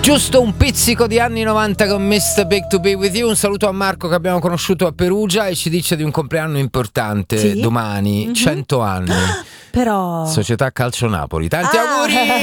Giusto un pizzico di anni 90 con Mr. Big to Be With You. Un saluto a Marco che abbiamo conosciuto a Perugia e ci dice di un compleanno importante, sì? domani, 100 anni. Però Società Calcio Napoli. Tanti auguri!